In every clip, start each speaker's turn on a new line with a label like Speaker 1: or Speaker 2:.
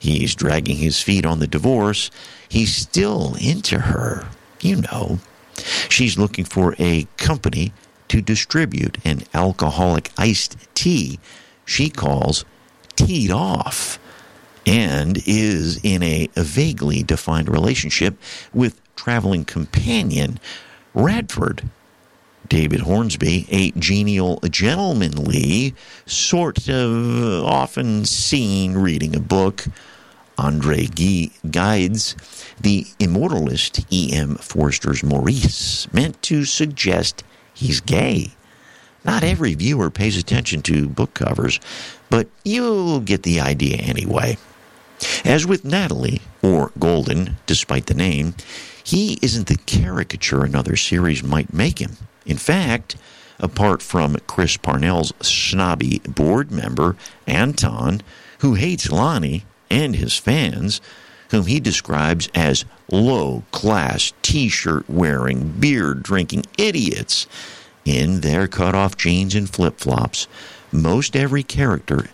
Speaker 1: he's dragging his feet on the divorce, he's still into her. You know, she's looking for a company to distribute an alcoholic iced tea she calls Teed Off, and is in a vaguely defined relationship with traveling companion Radford. David Hornsby, a genial, gentlemanly, sort of often seen reading a book. Andre Gides, the immortalist E.M. Forster's Maurice, meant to suggest he's gay. Not every viewer pays attention to book covers, but you'll get the idea anyway. As with Natalie, or Golden, despite the name, he isn't the caricature another series might make him. In fact, apart from Chris Parnell's snobby board member, Anton, who hates Lonnie and his fans, whom he describes as low-class, T-shirt-wearing, beer-drinking idiots in their cut-off jeans and flip-flops, most every character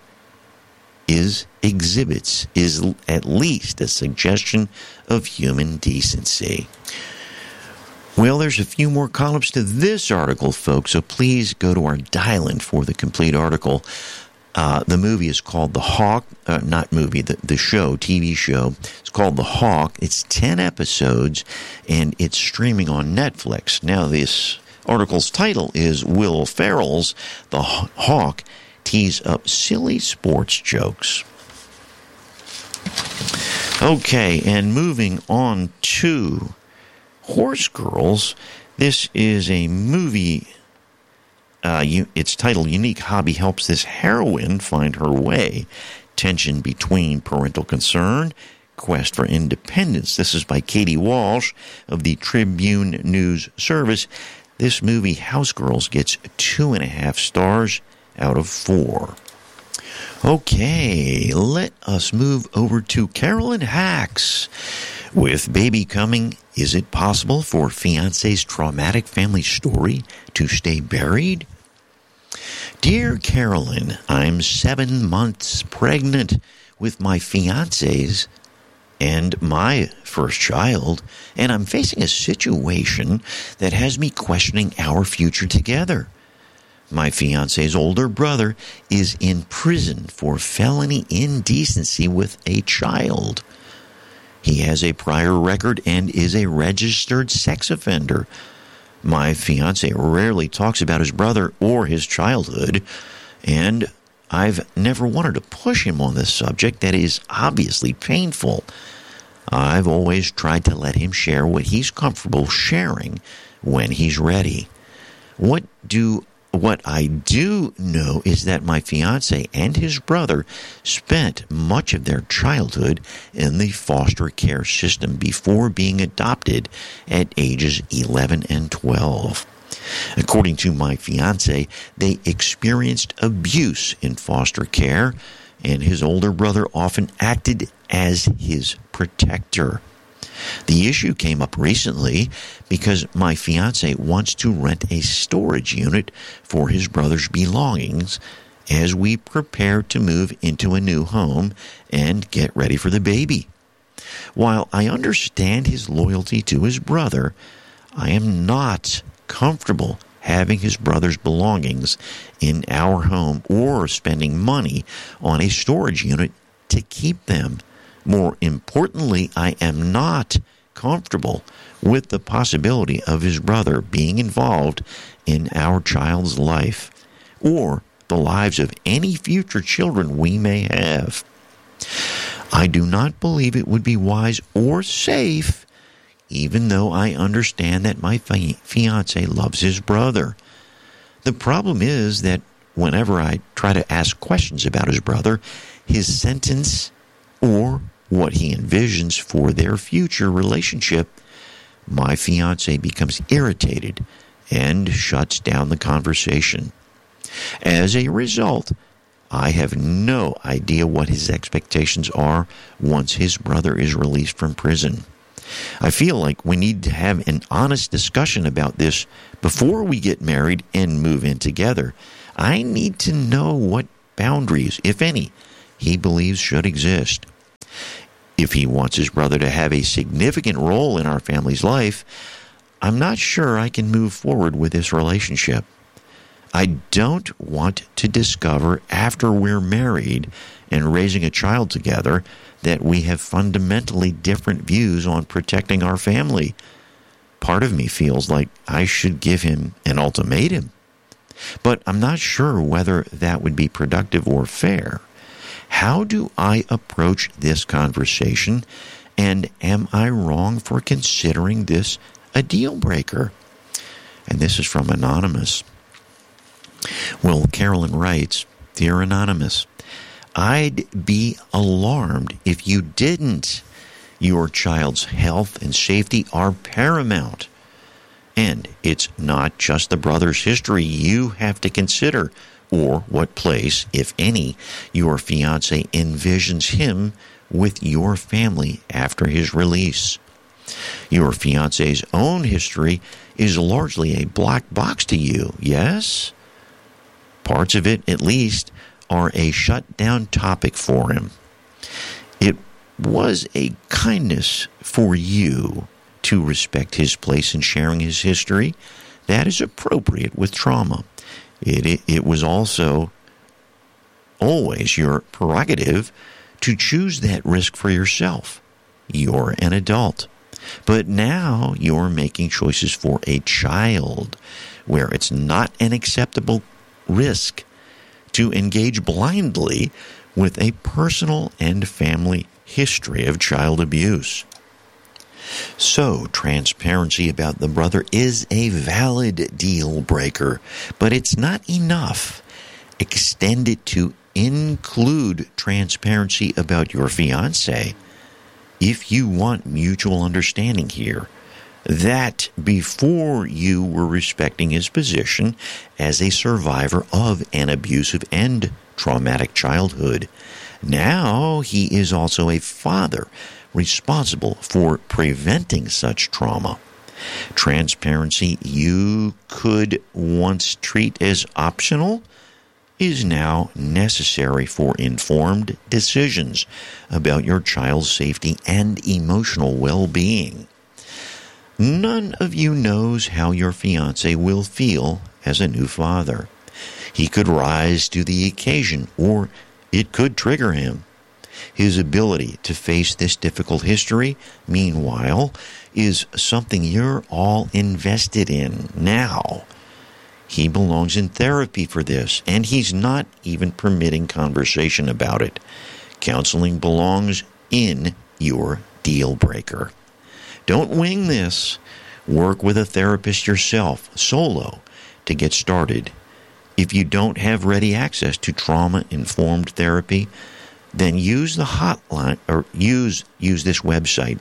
Speaker 1: exhibits at least a suggestion of human decency. Well, there's a few more columns to this article, folks, so please go to our dial-in for the complete article. The movie is called The Hawk, not movie, the show, TV show. It's called The Hawk. It's 10 episodes, and it's streaming on Netflix. Now, this article's title is Will Ferrell's The Hawk tees up silly sports jokes. Okay, and moving on to Horse Girls. This is a movie. It's titled Unique Hobby Helps This Heroine Find Her Way. Tension between parental concern, quest for independence. This is by Katie Walsh of the Tribune News Service. This movie, House Girls, gets 2.5 stars out of 4. Okay, let us move over to Carolyn Hax. With baby coming, is it possible for fiancé's traumatic family story to stay buried? Dear Carolyn, I'm 7 months pregnant with my fiancé's and my first child, and I'm facing a situation that has me questioning our future together. My fiancé's older brother is in prison for felony indecency with a child. He has a prior record and is a registered sex offender. My fiancé rarely talks about his brother or his childhood, and I've never wanted to push him on this subject that is obviously painful. I've always tried to let him share what he's comfortable sharing when he's ready. What I do know is that my fiancé and his brother spent much of their childhood in the foster care system before being adopted at ages 11 and 12. According to my fiancé, they experienced abuse in foster care, and his older brother often acted as his protector. The issue came up recently because my fiancé wants to rent a storage unit for his brother's belongings as we prepare to move into a new home and get ready for the baby. While I understand his loyalty to his brother, I am not comfortable having his brother's belongings in our home or spending money on a storage unit to keep them. More importantly, I am not comfortable with the possibility of his brother being involved in our child's life or the lives of any future children we may have. I do not believe it would be wise or safe, even though I understand that my fiancé loves his brother. The problem is that whenever I try to ask questions about his brother, his sentence or what he envisions for their future relationship, my fiancé becomes irritated and shuts down the conversation. As a result, I have no idea what his expectations are once his brother is released from prison. I feel like we need to have an honest discussion about this before we get married and move in together. I need to know what boundaries, if any, he believes should exist. If he wants his brother to have a significant role in our family's life, I'm not sure I can move forward with this relationship. I don't want to discover after we're married and raising a child together that we have fundamentally different views on protecting our family. Part of me feels like I should give him an ultimatum, but I'm not sure whether that would be productive or fair. How do I approach this conversation, and am I wrong for considering this a deal breaker? And this is from Anonymous. Well, Carolyn writes, Dear Anonymous, I'd be alarmed if you didn't. Your child's health and safety are paramount. And it's not just the brother's history you have to consider, or what place, if any, your fiance envisions him with your family after his release. Your fiance's own history is largely a black box to you, yes? Parts of it, at least, are a shut-down topic for him. It was a kindness for you to respect his place in sharing his history. That is appropriate with trauma. It was also always your prerogative to choose that risk for yourself. You're an adult. But now you're making choices for a child where it's not an acceptable risk to engage blindly with a personal and family history of child abuse. So, transparency about the brother is a valid deal breaker, but it's not enough. Extend it to include transparency about your fiancé if you want mutual understanding here. That before you were respecting his position as a survivor of an abusive and traumatic childhood. Now he is also a father responsible for preventing such trauma. Transparency you could once treat as optional is now necessary for informed decisions about your child's safety and emotional well-being. None of you knows how your fiancé will feel as a new father. He could rise to the occasion, or it could trigger him. His ability to face this difficult history, meanwhile, is something you're all invested in now. He belongs in therapy for this, and he's not even permitting conversation about it. Counseling belongs in your deal breaker. Don't wing this. Work with a therapist yourself, solo, to get started. If you don't have ready access to trauma-informed therapy, then use the hotline, or use this website,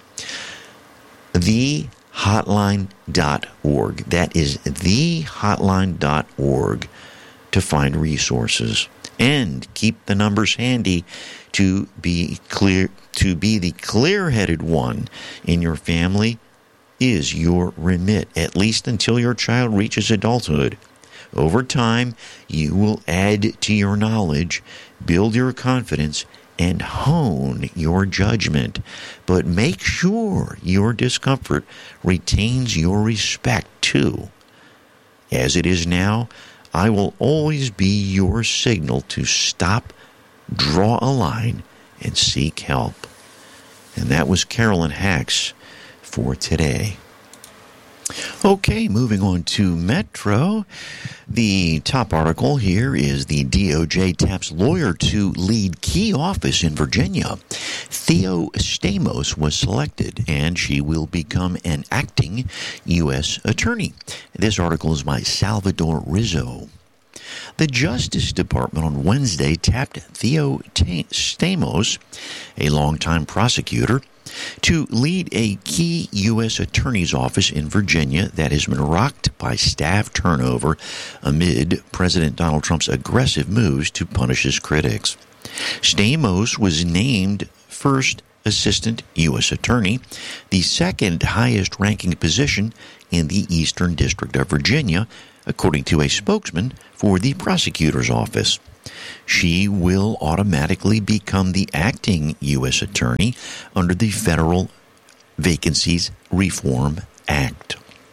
Speaker 1: thehotline.org. That is thehotline.org to find resources. And keep the numbers handy to be clear. To be the clear-headed one in your family is your remit, at least until your child reaches adulthood. Over time, you will add to your knowledge, build your confidence, and hone your judgment. But make sure your discomfort retains your respect, too. As it is now, I will always be your signal to stop, draw a line, and seek help. And that was Carolyn Hacks for today. Okay, moving on to Metro. The top article here is the DOJ taps lawyer to lead key office in Virginia. Theo Stamos was selected, and she will become an acting U.S. attorney. This article is by Salvador Rizzo. The Justice Department on Wednesday tapped Theo Stamos, a longtime prosecutor, to lead a key U.S. Attorney's office in Virginia that has been rocked by staff turnover amid President Donald Trump's aggressive moves to punish his critics. Stamos was named first Assistant U.S. Attorney, the second highest-ranking position in the Eastern District of Virginia, according to a spokesman for the prosecutor's office. she will automatically become the acting U.S. Attorney under the Federal Vacancies Reform Act.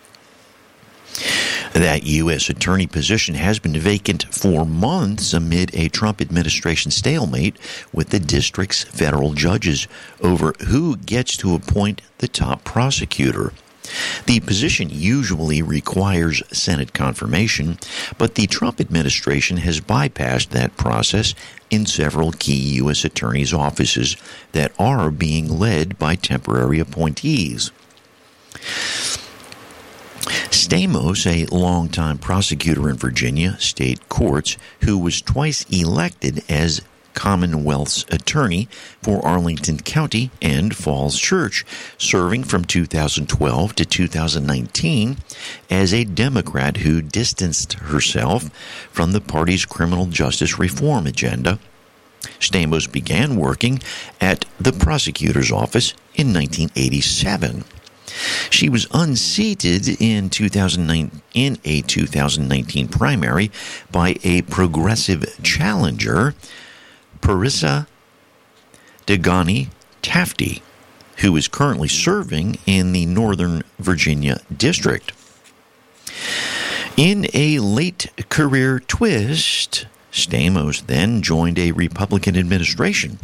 Speaker 1: That U.S. Attorney position has been vacant for months amid a Trump administration stalemate with the district's federal judges over who gets to appoint the top prosecutor. The position usually requires Senate confirmation, but the Trump administration has bypassed that process in several key U.S. attorneys' offices that are being led by temporary appointees. Stamos, a longtime prosecutor in Virginia state courts who was twice elected as Commonwealth's attorney for Arlington County and Falls Church, serving from 2012 to 2019 as a Democrat who distanced herself from the party's criminal justice reform agenda. Stamos began working at the prosecutor's office in 1987. She was unseated in a 2019 primary by a progressive challenger, Parissa Degani Tafti, who is currently serving in the Northern Virginia District. In a late career twist, Stamos then joined a Republican administration.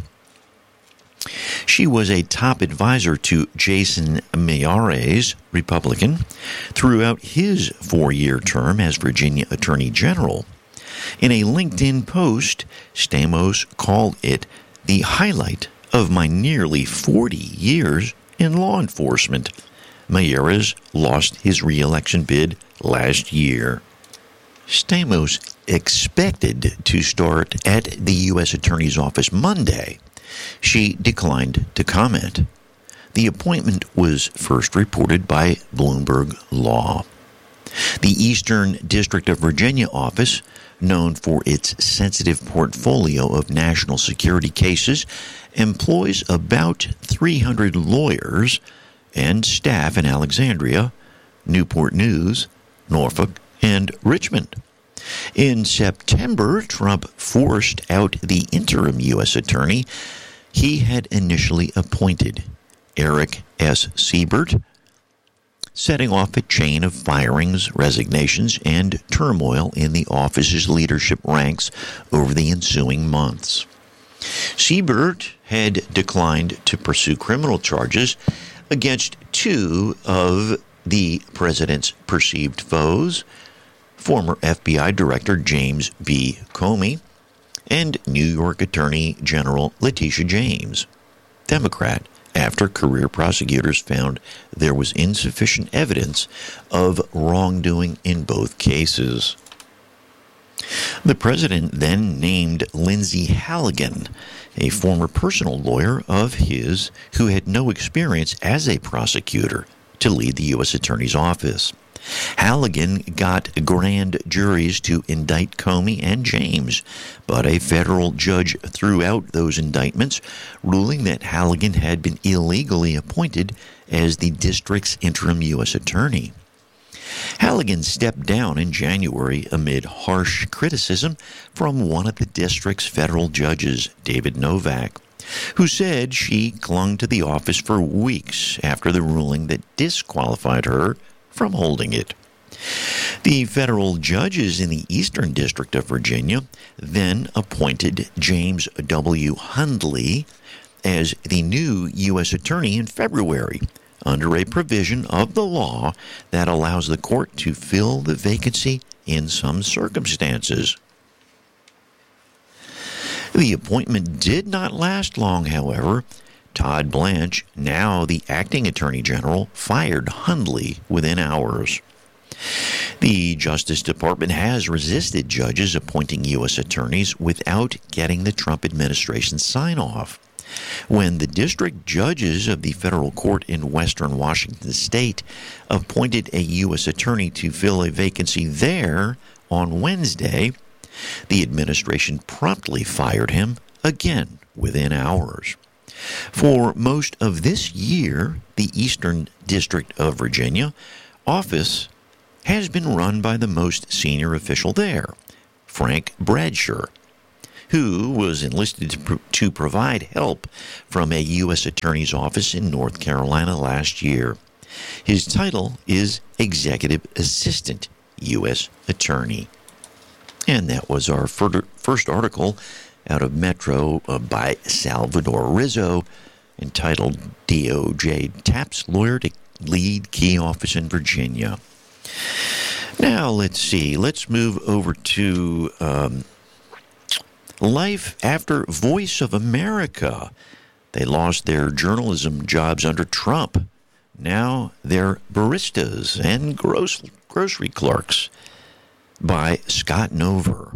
Speaker 1: She was a top advisor to Jason Miyares, Republican, throughout his 4-year term as Virginia Attorney General. In a LinkedIn post, Stamos called it the highlight of my nearly 40 years in law enforcement. Miyares lost his re-election bid last year. Stamos expected to start at the U.S. Attorney's Office Monday. She declined to comment. The appointment was first reported by Bloomberg Law. The Eastern District of Virginia office, known for its sensitive portfolio of national security cases, employs about 300 lawyers and staff in Alexandria, Newport News, Norfolk, and Richmond. In September, Trump forced out the interim U.S. attorney he had initially appointed, Eric S. Siebert, setting off a chain of firings, resignations, and turmoil in the office's leadership ranks over the ensuing months. Siebert had declined to pursue criminal charges against two of the president's perceived foes, former FBI Director James B. Comey and New York Attorney General Letitia James, Democrat, after career prosecutors found there was insufficient evidence of wrongdoing in both cases. The president then named Lindsay Halligan, a former personal lawyer of his who had no experience as a prosecutor, to lead the U.S. Attorney's Office. Halligan got grand juries to indict Comey and James, but a federal judge threw out those indictments, ruling that Halligan had been illegally appointed as the district's interim U.S. attorney. Halligan stepped down in January amid harsh criticism from one of the district's federal judges, David Novak, who said she clung to the office for weeks after the ruling that disqualified her from holding it. The federal judges in the Eastern District of Virginia then appointed James W. Hundley as the new U.S. Attorney in February, under a provision of the law that allows the court to fill the vacancy in some circumstances. The appointment did not last long, however. Todd Blanche, now the acting Attorney General, fired Hundley within hours. The Justice Department has resisted judges appointing U.S. attorneys without getting the Trump administration's sign-off. When the district judges of the federal court in western Washington state appointed a U.S. attorney to fill a vacancy there on Wednesday, the administration promptly fired him again within hours. For most of this year, the Eastern District of Virginia office has been run by the most senior official there, Frank Bradsher. who was enlisted to provide help from a U.S. Attorney's Office in North Carolina last year. His title is Executive Assistant U.S. Attorney. And that was our first article out of Metro by Salvador Rizzo, entitled DOJ Taps Lawyer to Lead Key Office in Virginia. Now, let's move over to life after Voice of America. They lost their journalism jobs under Trump. Now they're baristas and grocery clerks, by Scott Nover.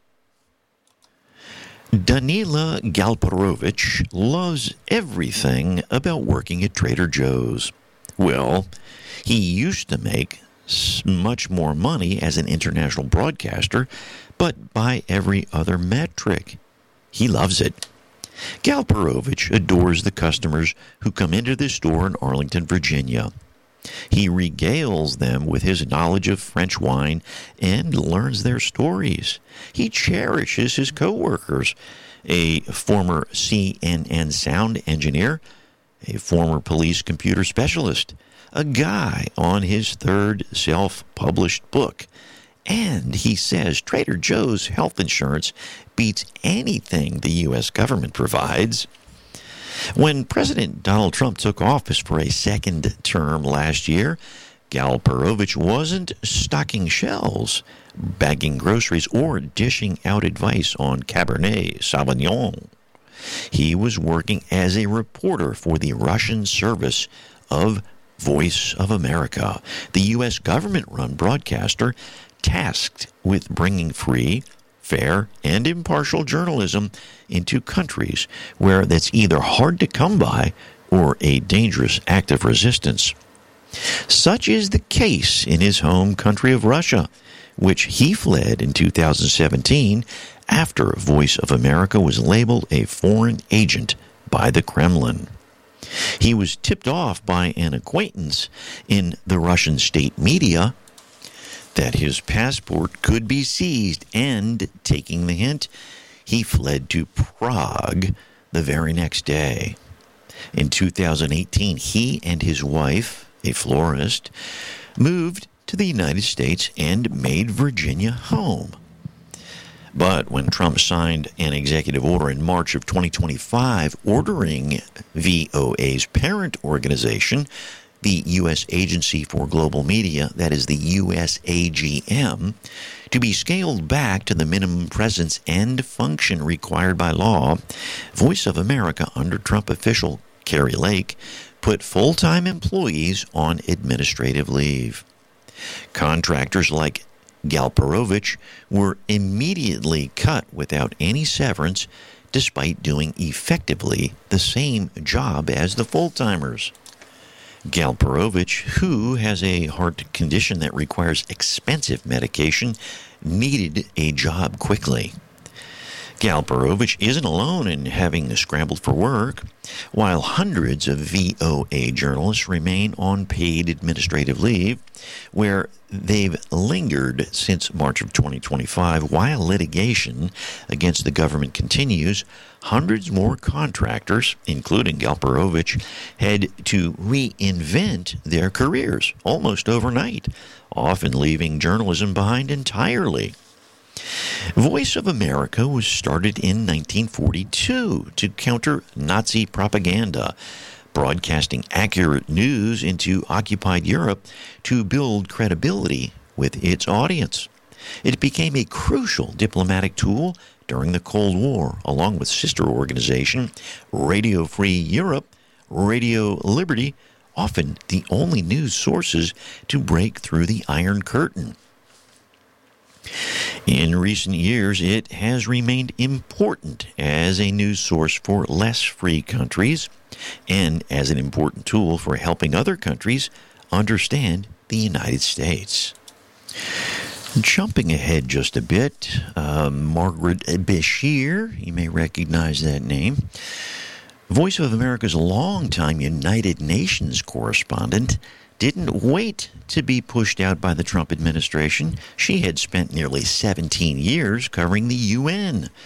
Speaker 1: Danila Galperovich loves everything about working at Trader Joe's. Well, he used to make much more money as an international broadcaster, but by every other metric, he loves it. Galperovich adores the customers who come into the store in Arlington, Virginia. He regales them with his knowledge of French wine and learns their stories. He cherishes his coworkers, a former CNN sound engineer, a former police computer specialist, a guy on his third self-published book. And he says Trader Joe's health insurance beats anything the U.S. government provides. When President Donald Trump took office for a second term last year, Galperovich wasn't stocking shelves, bagging groceries, or dishing out advice on Cabernet Sauvignon. He was working as a reporter for the Russian service of Voice of America, the U.S. government-run broadcaster tasked with bringing free, fair, and impartial journalism into countries where that's either hard to come by or a dangerous act of resistance. Such is the case in his home country of Russia, which he fled in 2017 after Voice of America was labeled a foreign agent by the Kremlin. He was tipped off by an acquaintance in the Russian state media that his passport could be seized, and, taking the hint, he fled to Prague the very next day. In 2018, he and his wife, a florist, moved to the United States and made Virginia home. But when Trump signed an executive order in March of 2025 ordering VOA's parent organization, the U.S. Agency for Global Media, that is the USAGM, to be scaled back to the minimum presence and function required by law, Voice of America under Trump official Kari Lake put full-time employees on administrative leave. Contractors like Galperovich were immediately cut without any severance, despite doing effectively the same job as the full-timers. Galperovich, who has a heart condition that requires expensive medication, needed a job quickly. Galperovich isn't alone in having scrambled for work. While hundreds of VOA journalists remain on paid administrative leave, where they've lingered since March of 2025 while litigation against the government continues, hundreds more contractors, including Galperovich, had to reinvent their careers almost overnight, often leaving journalism behind entirely. Voice of America was started in 1942 to counter Nazi propaganda, broadcasting accurate news into occupied Europe to build credibility with its audience. It became a crucial diplomatic tool during the Cold War, along with sister organization Radio Free Europe, Radio Liberty, often the only news sources to break through the Iron Curtain. In recent years, it has remained important as a news source for less free countries and as an important tool for helping other countries understand the United States. Jumping ahead just a bit, Margaret Beshear, you may recognize that name, Voice of America's longtime United Nations correspondent, didn't wait to be pushed out by the Trump administration. She had spent nearly 17 years covering the UN.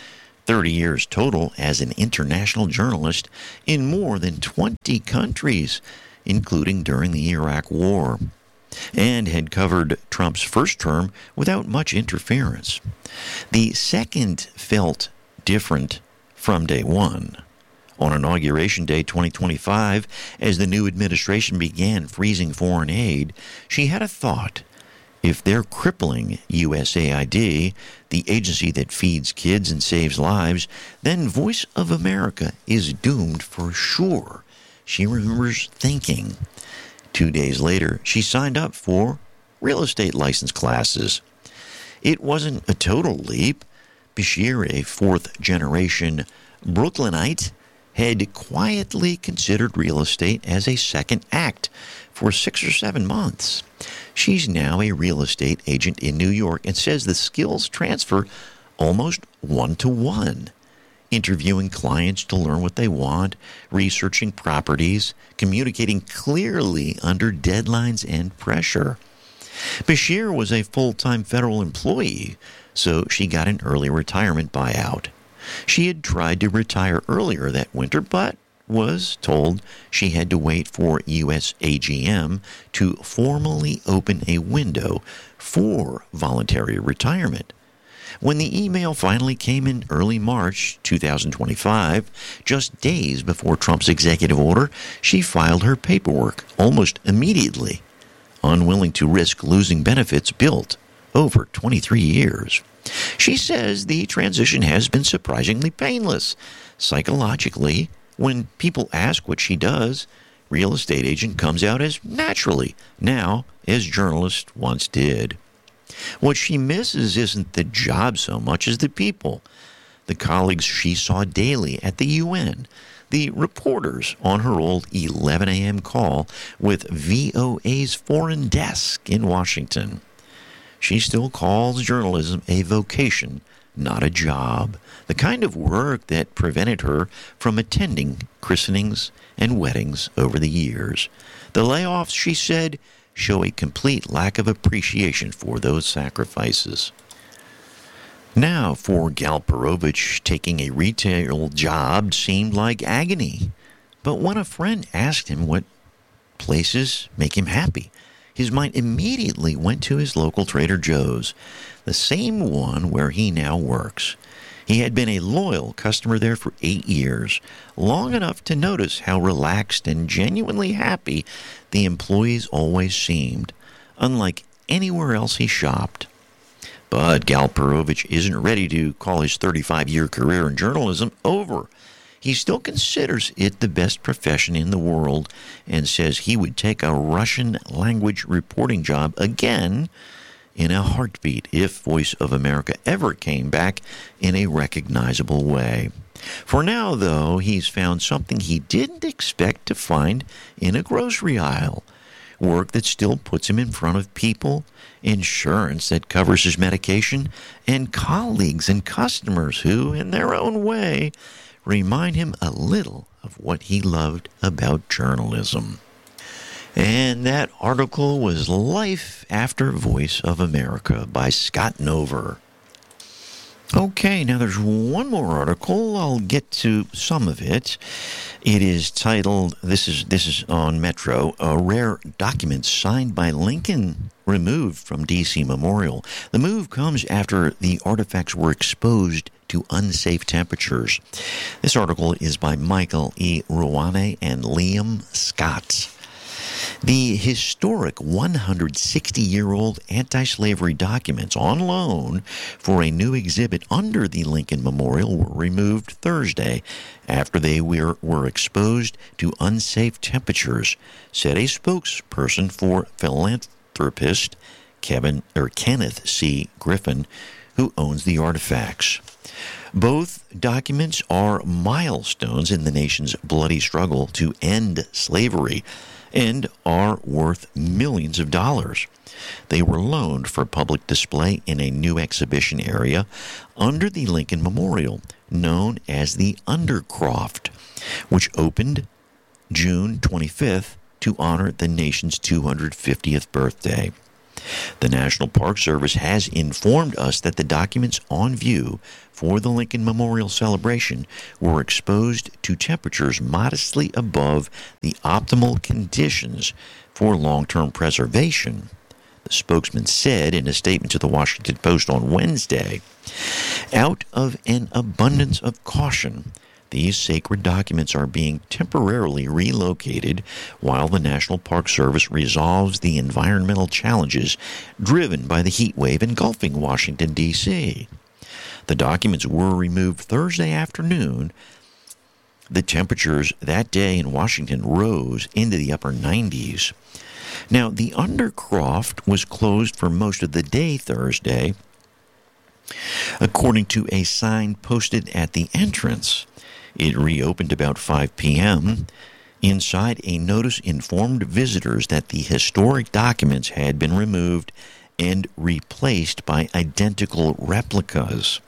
Speaker 1: 30 years total as an international journalist in more than 20 countries, including during the Iraq War, and had covered Trump's first term without much interference. The second felt different from day one. On Inauguration Day 2025, as the new administration began freezing foreign aid, she had a thought. If they're crippling USAID, the agency that feeds kids and saves lives, then Voice of America is doomed for sure, she remembers thinking. 2 days later, she signed up for real estate license classes. It wasn't a total leap. Bashir, a fourth-generation Brooklynite, had quietly considered real estate as a second act for 6 or 7 months. She's now a real estate agent in New York and says the skills transfer almost one-to-one. Interviewing clients to learn what they want, researching properties, communicating clearly under deadlines and pressure. Bashir was a full-time federal employee, so she got an early retirement buyout. She had tried to retire earlier that winter, but was told she had to wait for U.S. AGM to formally open a window for voluntary retirement. When the email finally came in early March 2025, just days before Trump's executive order, she filed her paperwork almost immediately, unwilling to risk losing benefits built over 23 years. She says the transition has been surprisingly painless. Psychologically, when people ask what she does, real estate agent comes out as naturally, now as journalist once did. What she misses isn't the job so much as the people, the colleagues she saw daily at the UN, the reporters on her old 11 a.m. call with VOA's foreign desk in Washington. She still calls journalism a vocation, not a job, the kind of work that prevented her from attending christenings and weddings over the years. The layoffs, she said, show a complete lack of appreciation for those sacrifices. Now, for Gal Perovich, taking a retail job seemed like agony. But when a friend asked him what places make him happy, his mind immediately went to his local Trader Joe's, the same one where he now works. He had been a loyal customer there for 8 years, long enough to notice how relaxed and genuinely happy the employees always seemed, unlike anywhere else he shopped. But Gal Perovich isn't ready to call his 35-year career in journalism over. He still considers it the best profession in the world and says he would take a Russian-language reporting job again in a heartbeat if Voice of America ever came back in a recognizable way. For now, though, he's found something he didn't expect to find in a grocery aisle. Work that still puts him in front of people, insurance that covers his medication, and colleagues and customers who, in their own way, remind him a little of what he loved about journalism. And that article was Life After Voice of America by Scott Nover. Okay, now there's one more article. I'll get to some of it. It is titled, this is on Metro, Rare Documents Signed by Lincoln Removed from D.C. Memorial. The move comes after the artifacts were exposed to unsafe temperatures. This article is by Michael E. Ruane and Liam Scott. The historic 160-year-old anti-slavery documents on loan for a new exhibit under the Lincoln Memorial were removed Thursday after they were exposed to unsafe temperatures, said a spokesperson for philanthropist Kenneth C. Griffin, who owns the artifacts. Both documents are milestones in the nation's bloody struggle to end slavery and are worth millions of dollars. They were loaned for public display in a new exhibition area under the Lincoln Memorial, known as the Undercroft, which opened June 25th to honor the nation's 250th birthday. The National Park Service has informed us that the documents on view for the Lincoln Memorial celebration were exposed to temperatures modestly above the optimal conditions for long-term preservation, the spokesman said in a statement to the Washington Post on Wednesday. Out of an abundance of caution, these sacred documents are being temporarily relocated while the National Park Service resolves the environmental challenges driven by the heat wave engulfing Washington, D.C. The documents were removed Thursday afternoon. The temperatures that day in Washington rose into the upper 90s. Now, the Undercroft was closed for most of the day Thursday, according to a sign posted at the entrance. It reopened about 5 p.m. Inside, a notice informed visitors that the historic documents had been removed and replaced by identical replicas.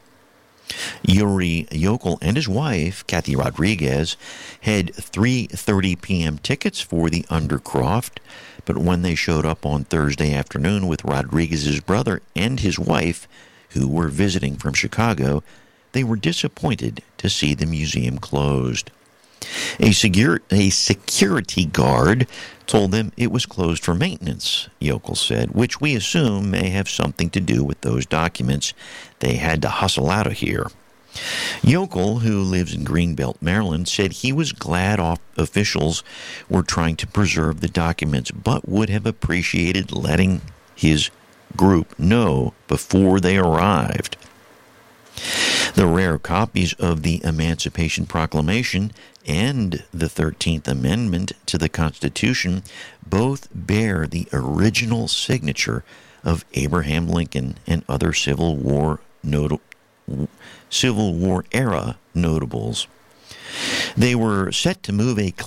Speaker 1: Yuri Yokel and his wife, Kathy Rodriguez, had 3:30 p.m. tickets for the Undercroft, but when they showed up on Thursday afternoon with Rodriguez's brother and his wife, who were visiting from Chicago, they were disappointed to see the museum closed. A security guard told them it was closed for maintenance, Yokel said, which we assume may have something to do with those documents. They had to hustle out of here. Yokel, who lives in Greenbelt, Maryland, said he was glad officials were trying to preserve the documents, but would have appreciated letting his group know before they arrived. The rare copies of the Emancipation Proclamation and the 13th Amendment to the Constitution both bear the original signature of Abraham Lincoln and other Civil War era notables. They were set to move to a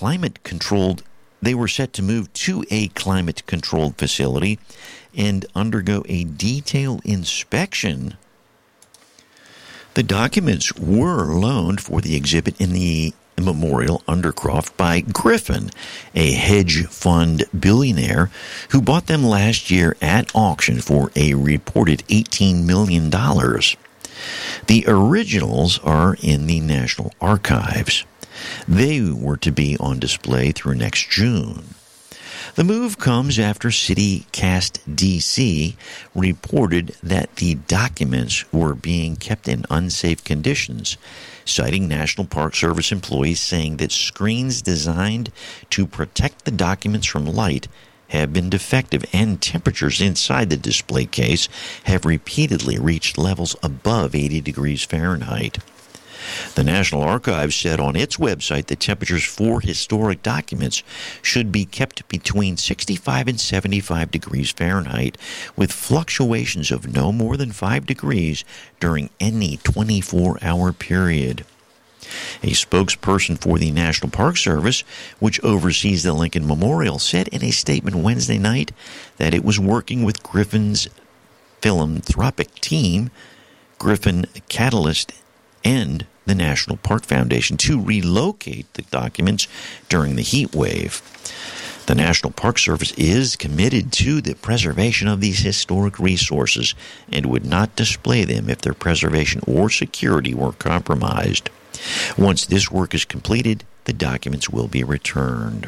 Speaker 1: climate-controlled facility and undergo a detailed inspection. The documents were loaned for the exhibit in the Memorial Undercroft by Griffin, a hedge fund billionaire who bought them last year at auction for a reported $18 million. The originals are in the National Archives. They were to be on display through next June. The move comes after CityCast DC reported that the documents were being kept in unsafe conditions, citing National Park Service employees saying that screens designed to protect the documents from light have been defective and temperatures inside the display case have repeatedly reached levels above 80 degrees Fahrenheit. The National Archives said on its website that temperatures for historic documents should be kept between 65 and 75 degrees Fahrenheit, with fluctuations of no more than 5 degrees during any 24-hour period. A spokesperson for the National Park Service, which oversees the Lincoln Memorial, said in a statement Wednesday night that it was working with Griffin's philanthropic team, Griffin Catalyst, and the National Park Foundation to relocate the documents during the heat wave. The National Park Service is committed to the preservation of these historic resources and would not display them if their preservation or security were compromised. Once this work is completed, the documents will be returned.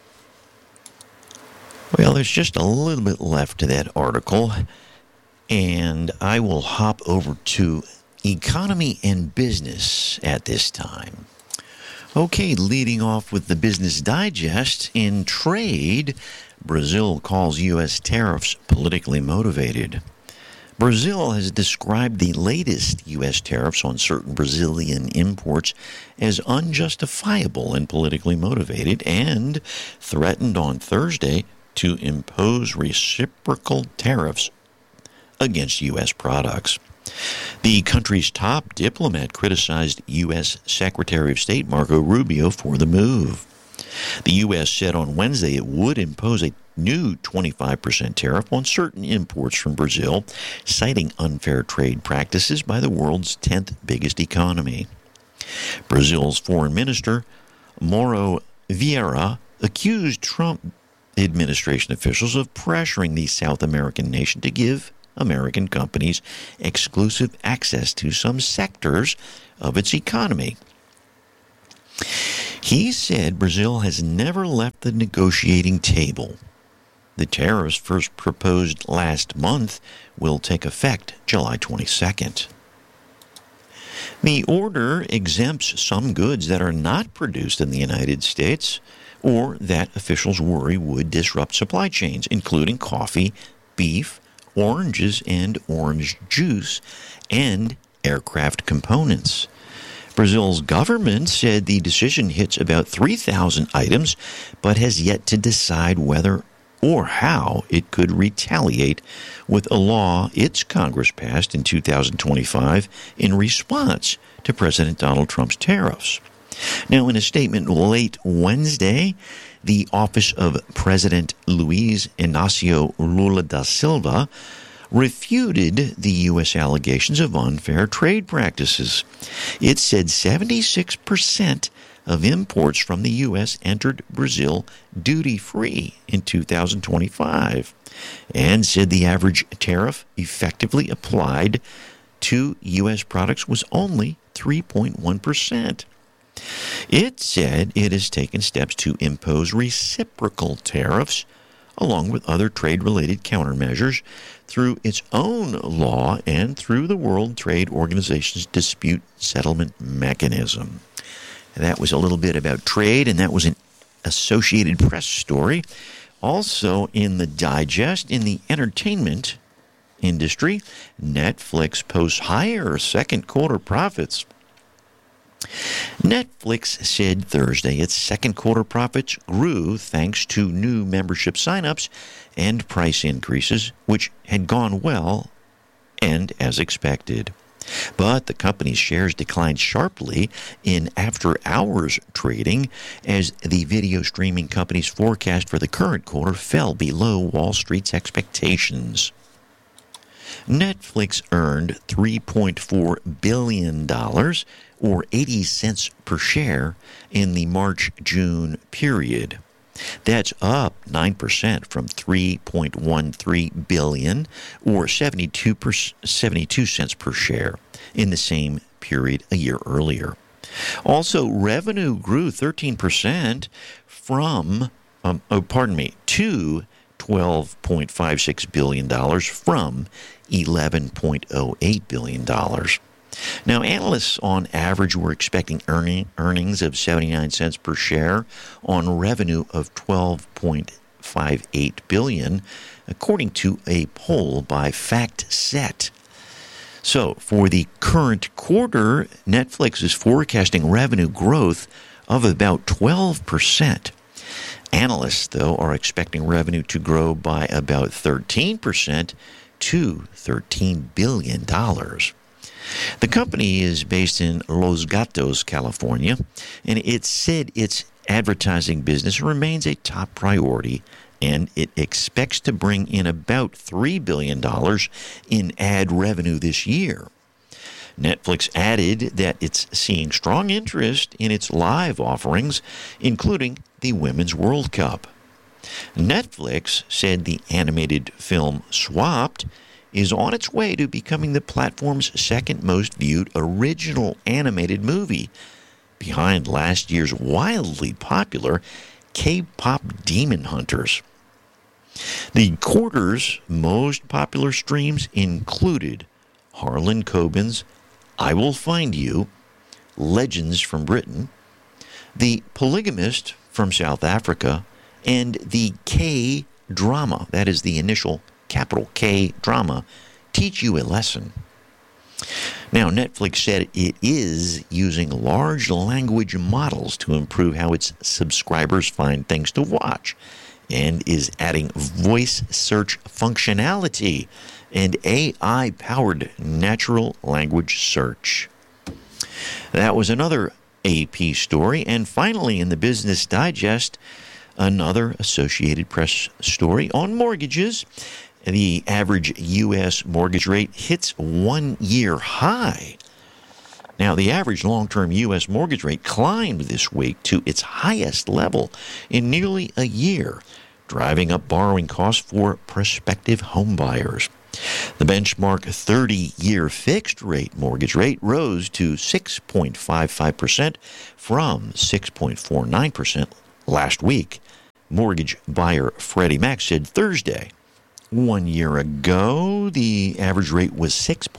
Speaker 1: Well, there's just a little bit left to that article, and I will hop over to economy and business at this time. Okay, leading off with the Business Digest. In trade, Brazil calls U.S. tariffs politically motivated. Brazil has described the latest U.S. tariffs on certain Brazilian imports as unjustifiable and politically motivated, and threatened on Thursday to impose reciprocal tariffs against U.S. products. The country's top diplomat criticized U.S. Secretary of State Marco Rubio for the move. The U.S. said on Wednesday it would impose a new 25% tariff on certain imports from Brazil, citing unfair trade practices by the world's 10th biggest economy. Brazil's Foreign Minister, Mauro Vieira, accused Trump administration officials of pressuring the South American nation to give American companies exclusive access to some sectors of its economy. He said Brazil has never left the negotiating table. The tariffs first proposed last month will take effect July 22nd. The order exempts some goods that are not produced in the United States or that officials worry would disrupt supply chains, including coffee, beef, oranges and orange juice, and aircraft components. Brazil's government said the decision hits about 3,000 items, but has yet to decide whether or how it could retaliate with a law its Congress passed in 2025 in response to President Donald Trump's tariffs. Now, in a statement late Wednesday, the office of President Luiz Inácio Lula da Silva refuted the U.S. allegations of unfair trade practices. It said 76% of imports from the U.S. entered Brazil duty-free in 2025, and said the average tariff effectively applied to U.S. products was only 3.1%. It said it has taken steps to impose reciprocal tariffs, along with other trade-related countermeasures, through its own law and through the World Trade Organization's dispute settlement mechanism. That was a little bit about trade, and that was an Associated Press story. Also in the digest, in the entertainment industry, Netflix posts higher second quarter profits. Netflix said Thursday its second quarter profits grew thanks to new membership signups and price increases, which had gone well and as expected. But the company's shares declined sharply in after-hours trading as the video streaming company's forecast for the current quarter fell below Wall Street's expectations. Netflix earned $3.4 billion, or 80 cents per share, in the March-June period. That's up 9% from $3.13 billion, or 72 cents per share, in the same period a year earlier. Also, revenue grew 13% to $12.56 billion from $11.08 billion. Now, analysts on average were expecting earnings of 79 cents per share on revenue of $12.58 billion, according to a poll by FactSet. So, for the current quarter, Netflix is forecasting revenue growth of about 12%. Analysts, though, are expecting revenue to grow by about 13% to $13 billion. The company is based in Los Gatos, California, and it said its advertising business remains a top priority, and it expects to bring in about $3 billion in ad revenue this year. Netflix added that it's seeing strong interest in its live offerings, including the Women's World Cup. Netflix said the animated film Swapped is on its way to becoming the platform's second most viewed original animated movie, behind last year's wildly popular K-pop Demon Hunters. The quarter's most popular streams included Harlan Coben's I Will Find You, Legends from Britain, The Polygamist from South Africa, and the K-drama, that is the initial capital K drama, Teach You a Lesson. Now, Netflix said it is using large language models to improve how its subscribers find things to watch, and is adding voice search functionality and AI-powered natural language search. That was another AP story. And finally, in the Business Digest, another Associated Press story on mortgages. The average U.S. mortgage rate hits one-year high. Now, the average long-term U.S. mortgage rate climbed this week to its highest level in nearly a year, driving up borrowing costs for prospective homebuyers. The benchmark 30-year fixed-rate mortgage rate rose to 6.55% from 6.49% last week. Mortgage buyer Freddie Mac said Thursday. 1 year ago, the average rate was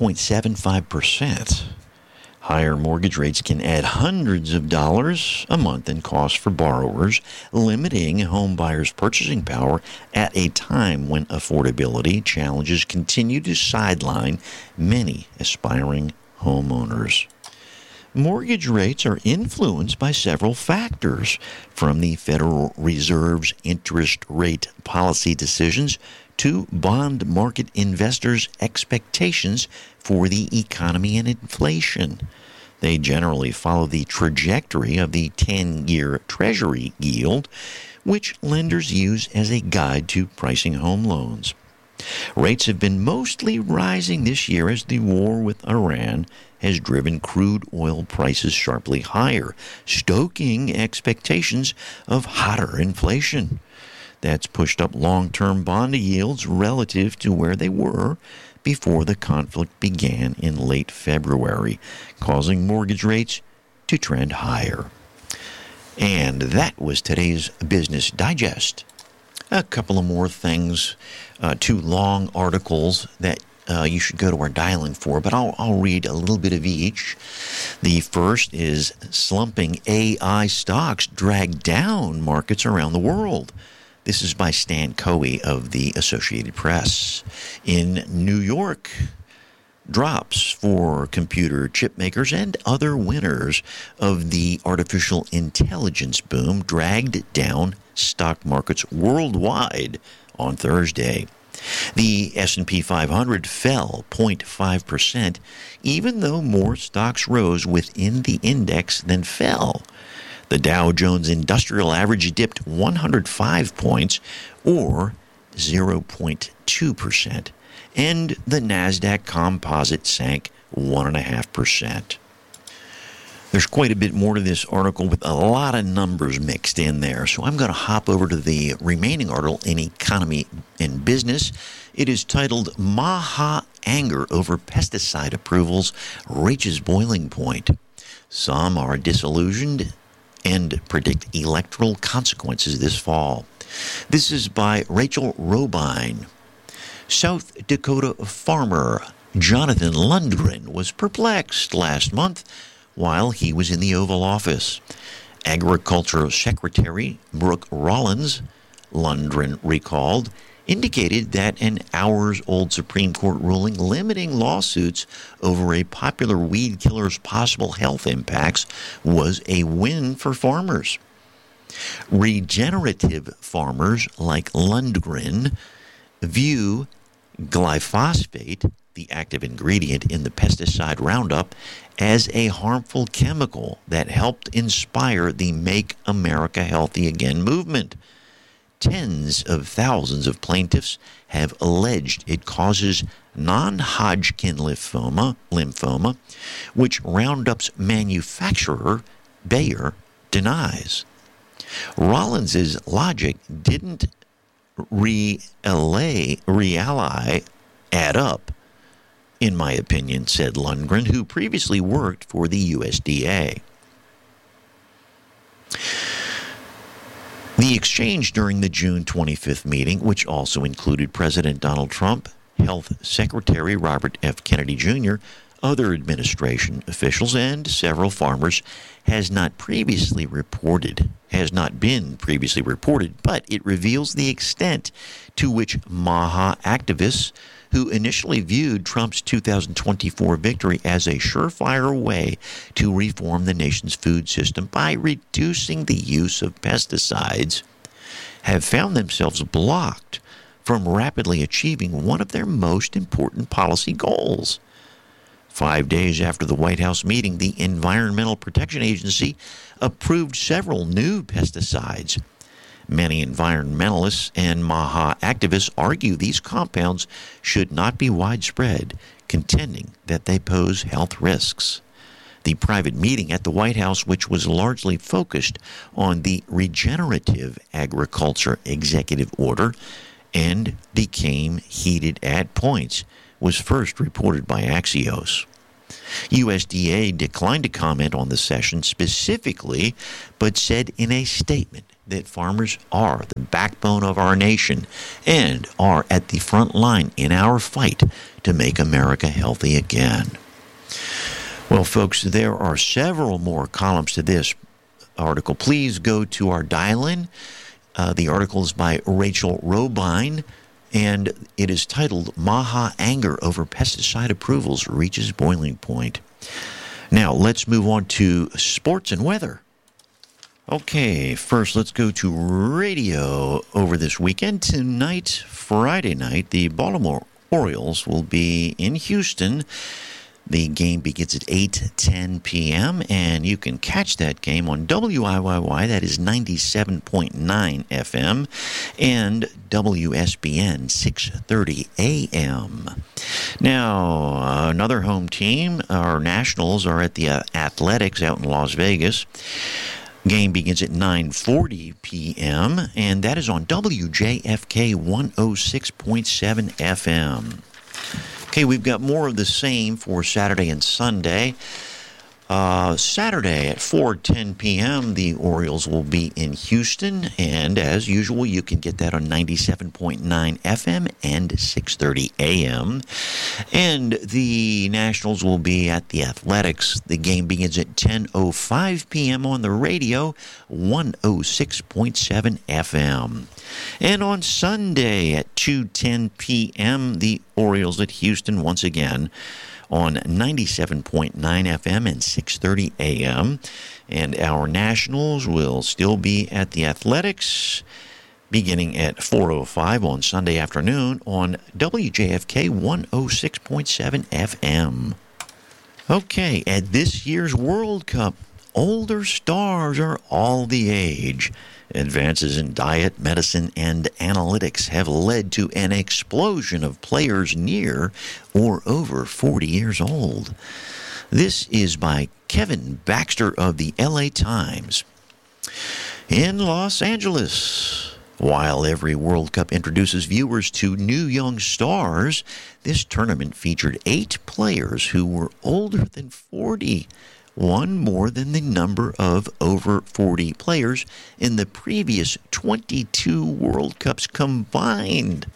Speaker 1: 6.75%. Higher mortgage rates can add hundreds of dollars a month in costs for borrowers, limiting home buyers' purchasing power at a time when affordability challenges continue to sideline many aspiring homeowners. Mortgage rates are influenced by several factors, from the Federal Reserve's interest rate policy decisions to bond market investors' expectations for the economy and inflation. They generally follow the trajectory of the 10-year Treasury yield, which lenders use as a guide to pricing home loans. Rates have been mostly rising this year as the war with Iran has driven crude oil prices sharply higher, stoking expectations of hotter inflation. That's pushed up long-term bond yields relative to where they were before the conflict began in late February, causing mortgage rates to trend higher. And that was today's Business Digest. A couple of more things, two long articles that you should go to our dial-in for, but I'll read a little bit of each. The first is slumping AI stocks drag down markets around the world. This is by Stan Coe of the Associated Press. In New York, drops for computer chip makers and other winners of the artificial intelligence boom dragged down stock markets worldwide on Thursday. The S&P 500 fell 0.5%, even though more stocks rose within the index than fell. The Dow Jones Industrial Average dipped 105 points, or 0.2%, and the Nasdaq Composite sank 1.5%. There's quite a bit more to this article with a lot of numbers mixed in there, so I'm going to hop over to the remaining article in Economy and Business. It is titled, Maha Anger Over Pesticide Approvals Reaches Boiling Point. Some are disillusioned and predict electoral consequences this fall. This is by Rachel Robine. South Dakota farmer Jonathan Lundgren was perplexed last month while he was in the Oval Office. Agriculture Secretary Brooke Rollins, Lundgren recalled, indicated that an hours-old Supreme Court ruling limiting lawsuits over a popular weed killer's possible health impacts was a win for farmers. Regenerative farmers like Lundgren view glyphosate, the active ingredient in the pesticide Roundup, as a harmful chemical that helped inspire the Make America Healthy Again movement. Tens of thousands of plaintiffs have alleged it causes non-Hodgkin lymphoma, which Roundup's manufacturer, Bayer, denies. Rollins's logic didn't really add up, in my opinion, said Lundgren, who previously worked for the USDA. The exchange during the June 25th meeting, which also included President Donald Trump, Health Secretary Robert F. Kennedy Jr., other administration officials, and several farmers, has not been previously reported, but it reveals the extent to which Maha activists, who initially viewed Trump's 2024 victory as a surefire way to reform the nation's food system by reducing the use of pesticides, have found themselves blocked from rapidly achieving one of their most important policy goals. 5 days after the White House meeting, the Environmental Protection Agency approved several new pesticides. Many environmentalists and Maha activists argue these compounds should not be widespread, contending that they pose health risks. the private meeting at the White House, which was largely focused on the Regenerative Agriculture Executive Order and became heated at points, was first reported by Axios. USDA declined to comment on the session specifically, but said in a statement that farmers are the backbone of our nation and are at the front line in our fight to make America healthy again. Well, folks, there are several more columns to this article. Please go to our dial-in. The article is by Rachel Robine, and it is titled, Maha Anger Over Pesticide Approvals Reaches Boiling Point. Now, let's move on to sports and weather. Okay, first let's go to radio over this weekend. Tonight, Friday night, the Baltimore Orioles will be in Houston. The game begins at 8:10 p.m., and you can catch that game on WIYY, that is 97.9 FM, and WSBN 630 AM. Now, another home team, our Nationals, are at the Athletics out in Las Vegas. Game begins at 9:40 p.m., and that is on WJFK 106.7 FM. Okay, we've got more of the same for Saturday and Sunday. Saturday at 4:10 p.m., the Orioles will be in Houston, and as usual, you can get that on 97.9 FM and 630 AM. And the Nationals will be at the Athletics. The game begins at 10:05 p.m. on the radio, 106.7 FM. And on Sunday at 2:10 p.m., the Orioles at Houston once again on 97.9 FM and 630 AM. And our Nationals will still be at the Athletics beginning at 4:05 on Sunday afternoon on WJFK 106.7 FM. Okay, at this year's World Cup, older stars are all the age. Advances in diet, medicine, and analytics have led to an explosion of players near or over 40 years old. This is by Kevin Baxter of the LA Times. In Los Angeles, while every World Cup introduces viewers to new young stars, this tournament featured 8 players who were older than 40. One more than the number of over 40 players in the previous 22 World Cups combined.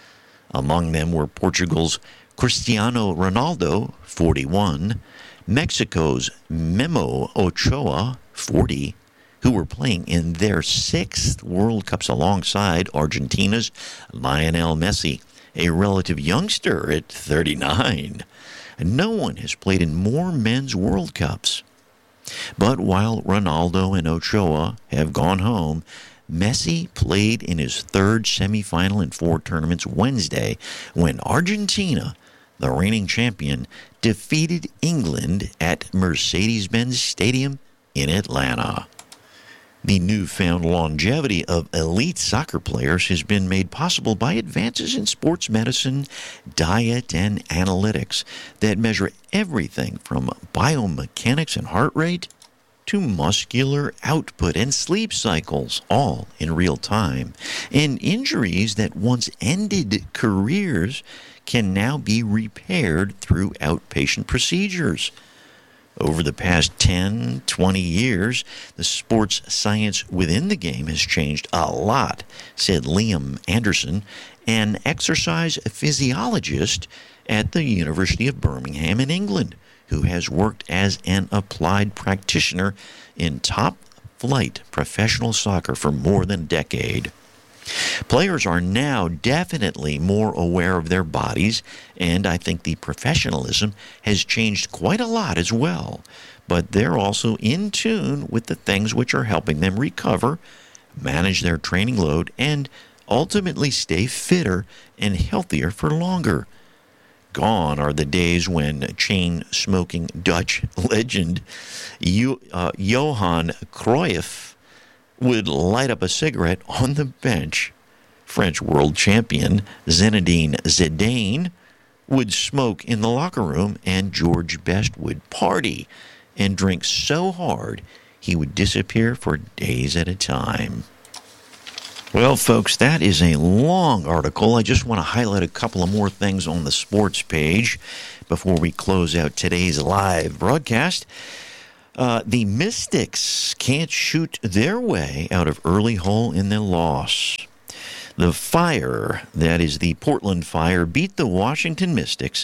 Speaker 1: Among them were Portugal's Cristiano Ronaldo, 41, Mexico's Memo Ochoa, 40, who were playing in their 6th World Cups alongside Argentina's Lionel Messi, a relative youngster at 39. No one has played in more men's World Cups. But while Ronaldo and Ochoa have gone home, Messi played in his 3rd semifinal in 4 tournaments Wednesday when Argentina, the reigning champion, defeated England at Mercedes-Benz Stadium in Atlanta. The newfound longevity of elite soccer players has been made possible by advances in sports medicine, diet, and analytics that measure everything from biomechanics and heart rate to muscular output and sleep cycles, all in real time. And injuries that once ended careers can now be repaired through outpatient procedures. Over the past 10, 20 years, the sports science within the game has changed a lot, said Liam Anderson, an exercise physiologist at the University of Birmingham in England, who has worked as an applied practitioner in top-flight professional soccer for more than a decade. Players are now definitely more aware of their bodies, and I think the professionalism has changed quite a lot as well. But they're also in tune with the things which are helping them recover, manage their training load, and ultimately stay fitter and healthier for longer. Gone are the days when chain-smoking Dutch legend Johan Cruyff would light up a cigarette on the bench. French world champion Zinedine Zidane would smoke in the locker room, and George Best would party. and drink so hard he would disappear for days at a time. Well, folks, that is a long article. I just want to highlight a couple of more things on the sports page before we close out today's live broadcast. The Mystics can't shoot their way out of early hole in their loss. The Fire, that is the Portland Fire, beat the Washington Mystics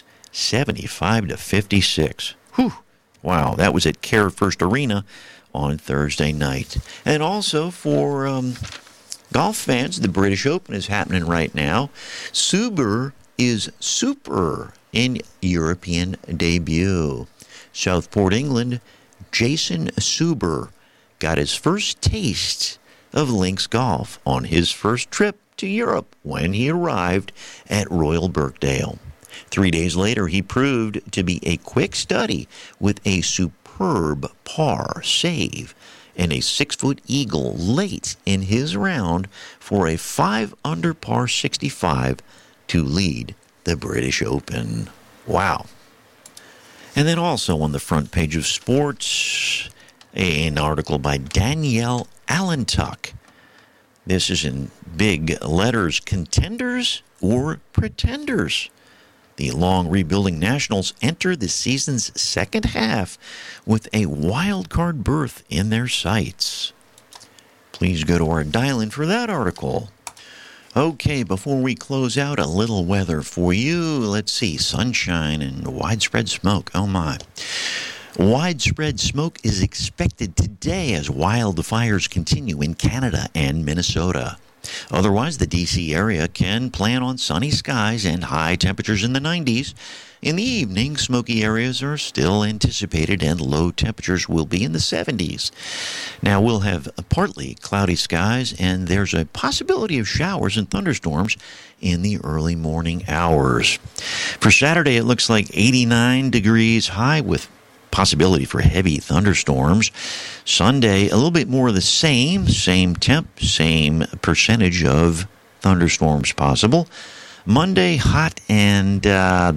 Speaker 1: 75-56. Whew. Wow, that was at Care First Arena on Thursday night. And also for golf fans, the British Open is happening right now. Suber is super in European debut. Southport, England, Jason Suber got his first taste of links golf on his first trip to Europe when he arrived at Royal Birkdale. 3 days later, he proved to be a quick study with a superb par save and a 6-foot eagle late in his round for a 5-under par 65 to lead the British Open. Wow. And then also on the front page of Sports, an article by Danielle Allentuck. This is in big letters, Contenders or Pretenders? The long rebuilding Nationals enter the season's second half with a wild card berth in their sights. Please go to our dial-in for that article. Okay, before we close out, a little weather for you. Let's see, sunshine and widespread smoke. Oh my. Widespread smoke is expected today as wildfires continue in Canada and Minnesota. Otherwise, the D.C. area can plan on sunny skies and high temperatures in the 90s. In the evening, smoky areas are still anticipated and low temperatures will be in the 70s. Now, we'll have partly cloudy skies and there's a possibility of showers and thunderstorms in the early morning hours. For Saturday, it looks like 89 degrees high with possibility for heavy thunderstorms. Sunday, a little bit more of the same temp, same percentage of thunderstorms possible. Monday, hot and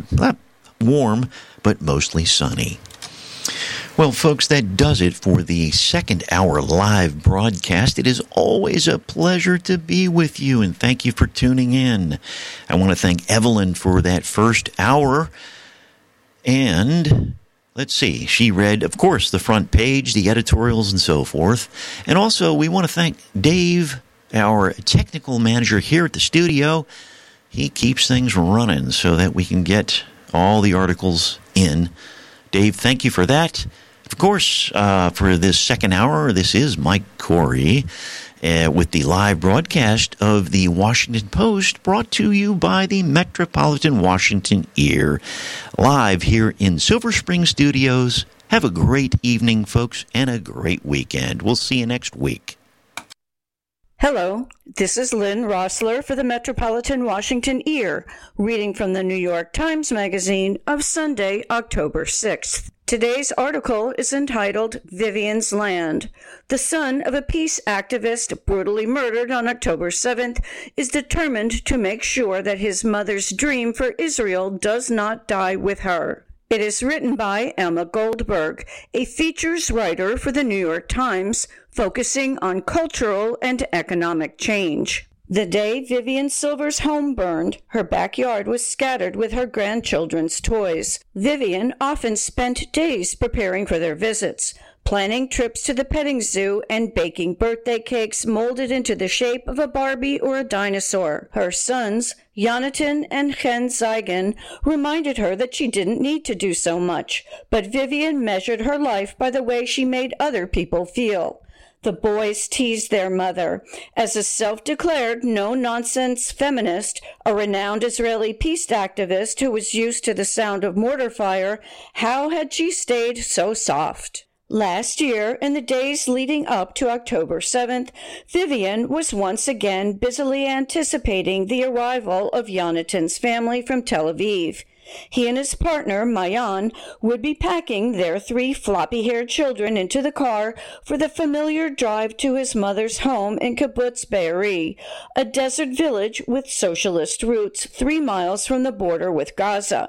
Speaker 1: warm, but mostly sunny. Well, folks, that does it for the second hour live broadcast. It is always a pleasure to be with you, and thank you for tuning in. I want to thank Evelyn for that first hour. And let's see, she read, of course, the front page, the editorials, and so forth. And also, we want to thank Dave, our technical manager here at the studio. He keeps things running so that we can get all the articles in. Dave, thank you for that. Of course, for this second hour, this is Mike Corey with the live broadcast of the Washington Post, brought to you by the Metropolitan Washington Ear, live here in Silver Spring Studios. Have a great evening, folks, and a great weekend. We'll see you next week.
Speaker 2: Hello, this is Lynn Rossler for the Metropolitan Washington Ear, reading from the New York Times Magazine of Sunday, October 6th. Today's article is entitled Vivian's Land. The son of a peace activist brutally murdered on October 7th is determined to make sure that his mother's dream for Israel does not die with her. It is written by Emma Goldberg, a features writer for the New York Times, focusing on cultural and economic change. The day Vivian Silver's home burned, her backyard was scattered with her grandchildren's toys. Vivian often spent days preparing for their visits, planning trips to the petting zoo and baking birthday cakes molded into the shape of a Barbie or a dinosaur. Her sons, Jonathan and Chen Zeigen, reminded her that she didn't need to do so much, but Vivian measured her life by the way she made other people feel. The boys teased their mother. As a self-declared no-nonsense feminist, a renowned Israeli peace activist who was used to the sound of mortar fire, how had she stayed so soft? Last year, in the days leading up to October 7th, Vivian was once again busily anticipating the arrival of Yonatan's family from Tel Aviv. He and his partner, Mayan, would be packing their 3 floppy-haired children into the car for the familiar drive to his mother's home in Kibbutz Be'eri, a desert village with socialist roots 3 miles from the border with Gaza.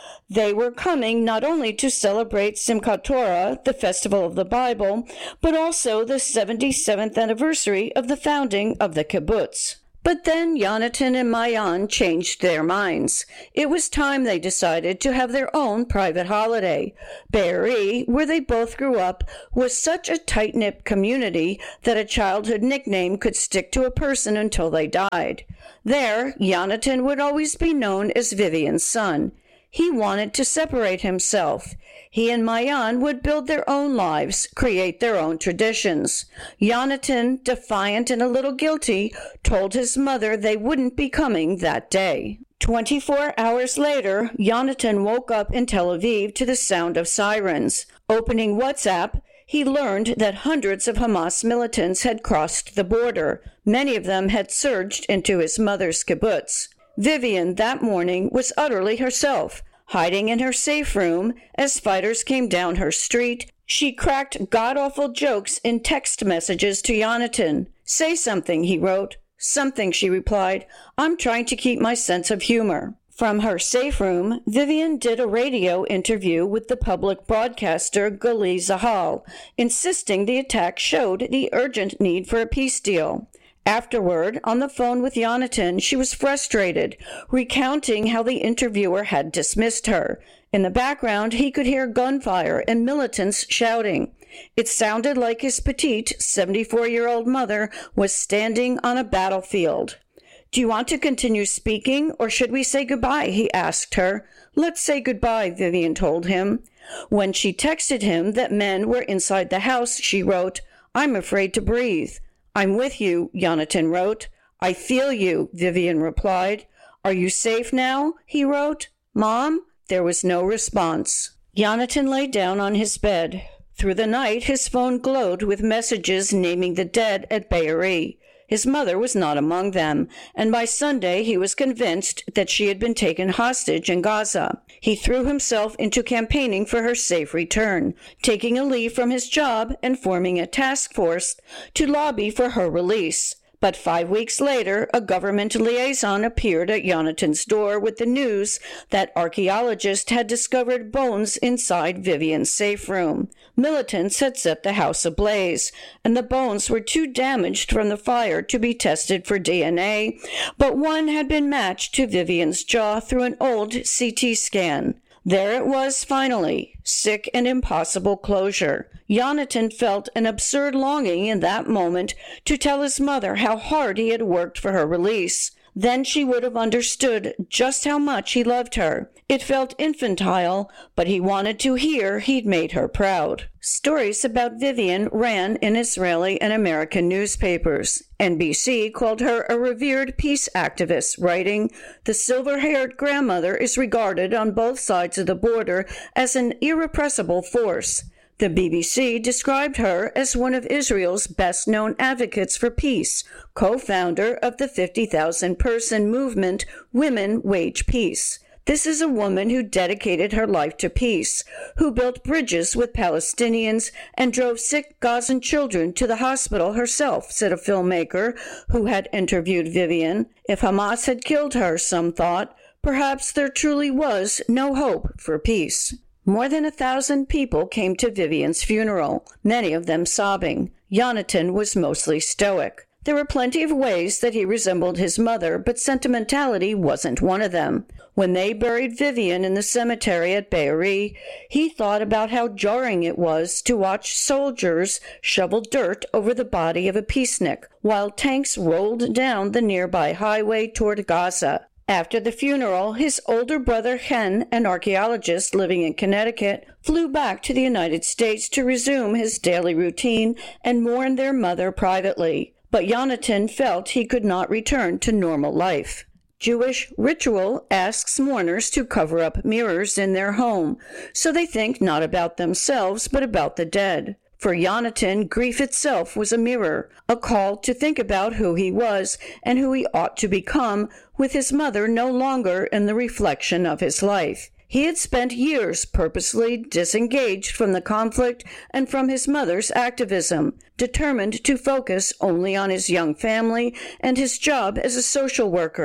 Speaker 2: They were coming not only to celebrate Simchat Torah, the festival of the Bible, but also the 77th anniversary of the founding of the kibbutz. But then Yonatan and Maayan changed their minds. It was time, they decided, to have their own private holiday. Be'eri, where they both grew up, was such a tight-knit community that a childhood nickname could stick to a person until they died. There, Yonatan would always be known as Vivian's son. He wanted to separate himself. He and Maayan would build their own lives, create their own traditions. Yonatan, defiant and a little guilty, told his mother they wouldn't be coming that day. 24 hours later, Yonatan woke up in Tel Aviv to the sound of sirens. Opening WhatsApp, he learned that hundreds of Hamas militants had crossed the border. Many of them had surged into his mother's kibbutz. Vivian, that morning, was utterly herself. Hiding in her safe room, as fighters came down her street, she cracked god-awful jokes in text messages to Yonatan. "Say something," he wrote. "Something," she replied. "I'm trying to keep my sense of humor." From her safe room, Vivian did a radio interview with the public broadcaster Gali Zahal, insisting the attack showed the urgent need for a peace deal. Afterward, on the phone with Yonatan, she was frustrated, recounting how the interviewer had dismissed her. In the background, he could hear gunfire and militants shouting. It sounded like his petite, 74-year-old mother was standing on a battlefield. "Do you want to continue speaking, or should we say goodbye?" he asked her. "Let's say goodbye," Vivian told him. When she texted him that men were inside the house, she wrote, "I'm afraid to breathe." "I'm with you," Yonatan wrote. "I feel you," Vivian replied. "Are you safe now?" he wrote. "Mom?" There was no response. Yonatan lay down on his bed. Through the night, his phone glowed with messages naming the dead at Be'eri. His mother was not among them, and by Sunday he was convinced that she had been taken hostage in Gaza. He threw himself into campaigning for her safe return, taking a leave from his job and forming a task force to lobby for her release. But 5 weeks later, a government liaison appeared at Yonatan's door with the news that archaeologists had discovered bones inside Vivian's safe room. Militants had set the house ablaze, and the bones were too damaged from the fire to be tested for DNA, but one had been matched to Vivian's jaw through an old CT scan. There it was finally, sick and impossible closure. Yonatan felt an absurd longing in that moment to tell his mother how hard he had worked for her release. Then she would have understood just how much he loved her. It felt infantile, but he wanted to hear he'd made her proud. Stories about Vivian ran in Israeli and American newspapers. NBC called her a revered peace activist, writing, "The silver-haired grandmother is regarded on both sides of the border as an irrepressible force." The BBC described her as one of Israel's best-known advocates for peace, co-founder of the 50,000-person movement Women Wage Peace. This is a woman who dedicated her life to peace, who built bridges with Palestinians and drove sick Gazan children to the hospital herself, said a filmmaker who had interviewed Vivian. If Hamas had killed her, some thought, perhaps there truly was no hope for peace. More than 1,000 people came to Vivian's funeral, many of them sobbing. Yonatan was mostly stoic. There were plenty of ways that he resembled his mother, but sentimentality wasn't one of them. When they buried Vivian in the cemetery at Be'eri, he thought about how jarring it was to watch soldiers shovel dirt over the body of a peacenik, while tanks rolled down the nearby highway toward Gaza. After the funeral, his older brother Chen, an archaeologist living in Connecticut, flew back to the United States to resume his daily routine and mourn their mother privately. But Yonatan felt he could not return to normal life. Jewish ritual asks mourners to cover up mirrors in their home, so they think not about themselves but about the dead. For Yonatan, grief itself was a mirror, a call to think about who he was and who he ought to become, with his mother no longer in the reflection of his life. He had spent years purposely disengaged from the conflict and from his mother's activism, determined to focus only on his young family and his job as a social worker.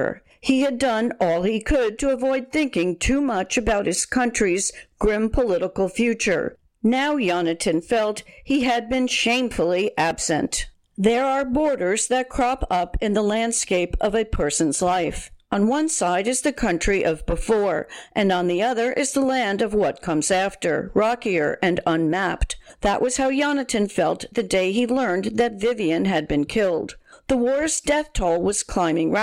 Speaker 2: He had done all he could to avoid thinking too much about his country's grim political future. Now Jonathan felt he had been shamefully absent. There are borders that crop up in the landscape of a person's life. On one side is the country of before, and on the other is the land of what comes after, rockier and unmapped. That was how Jonathan felt the day he learned that Vivian had been killed. The war's death toll was climbing